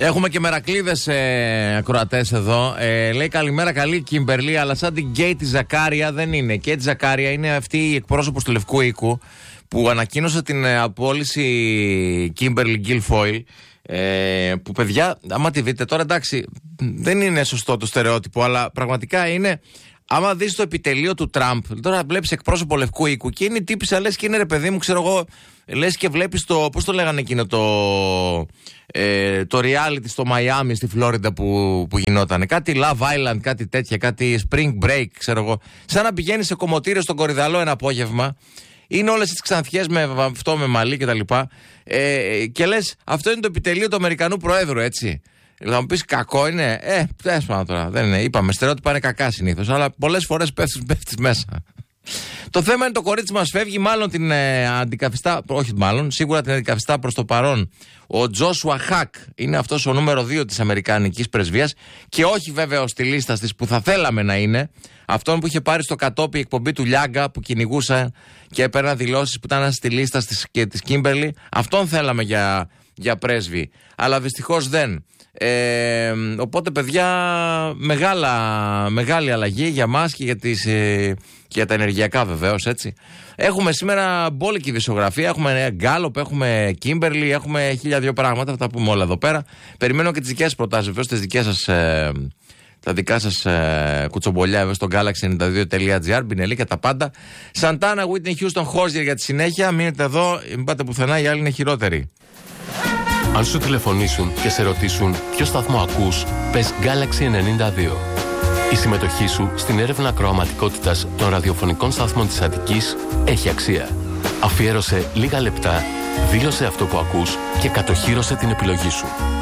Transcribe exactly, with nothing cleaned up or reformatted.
Έχουμε και μερακλείδες ε, ακροατές εδώ. Ε, λέει καλημέρα, καλή Κίμπερλι, αλλά σαν την Κέιτι Ζακάρια δεν είναι. Κέιτι Ζακάρια είναι αυτή η εκπρόσωπος του Λευκού Οίκου που ανακοίνωσε την ε, απόλυση Κίμπερλι Γκίλφόιλ. Ε, που παιδιά, άμα τη δείτε τώρα, εντάξει, δεν είναι σωστό το στερεότυπο, αλλά πραγματικά είναι. Άμα δεις το επιτελείο του Τραμπ, τώρα βλέπεις εκπρόσωπο Λευκού Οίκου και είναι η τύπισσα, λες και είναι ρε παιδί μου, ξέρω εγώ, λες και βλέπεις το, πώς το λέγανε εκείνο το, ε, το reality στο Μαϊάμι, στη Φλόριντα που, που γινότανε. Κάτι Love Island, κάτι τέτοια, κάτι Spring Break, ξέρω εγώ. Σαν να πηγαίνεις σε κομμωτήριο στον Κορυδαλό ένα απόγευμα. Είναι όλες τις ξανθιές με αυτό, με μαλλί κτλ. Ε, και λες, αυτό είναι το επιτελείο του Αμερικανού Προέδρου, έτσι. Θα μου πεις κακό είναι. Ε, τέλος πάντων τώρα. Δεν είναι. Είπαμε, στερεότυπα είναι κακά συνήθως. Αλλά πολλές φορές πέφτεις, πέφτεις μέσα. Το θέμα είναι το κορίτσι μας φεύγει, μάλλον την ε, αντικαθιστά. Όχι, μάλλον, σίγουρα την αντικαθιστά προς το παρόν. Ο Τζόσουα Χακ είναι αυτός ο νούμερο δύο της Αμερικανικής πρεσβείας. Και όχι βέβαια στη λίστα της που θα θέλαμε να είναι. Αυτόν που είχε πάρει στο κατόπι η εκπομπή του Λιάγκα που κυνηγούσα και έπαιρνα δηλώσεις που ήταν στη λίστα της Κίμπερλι. Αυτόν θέλαμε για, για πρέσβη. Αλλά δυστυχώς δεν. Ε, οπότε παιδιά, μεγάλα, μεγάλη αλλαγή για μας και για, τις, ε, και για τα ενεργειακά βεβαίως, έτσι. Έχουμε σήμερα μπόλικη δισογραφία. Έχουμε Γκάλοπ, έχουμε Κίμπερλι, έχουμε χίλια δύο πράγματα. Θα τα πούμε όλα εδώ πέρα. Περιμένω και τις δικές σας προτάσεις βεβαίως, τις δικές σας, ε, τα δικά σας ε, κουτσομπολιά εδώ στο γκάλαξι ενενήντα δύο τελεία τζι άρ, Μπινελί και τα πάντα. Σαντάνα, Whitney Houston, Χόζιερ για τη συνέχεια. Μείνετε εδώ, μην πάτε πουθενά, οι άλλοι είναι χειρότεροι. Αν σου τηλεφωνήσουν και σε ρωτήσουν ποιο σταθμό ακούς, πες Galaxy ενενήντα δύο. Η συμμετοχή σου στην έρευνα ακροαματικότητας των ραδιοφωνικών σταθμών της Αττικής έχει αξία. Αφιέρωσε λίγα λεπτά, δήλωσε αυτό που ακούς και κατοχύρωσε την επιλογή σου.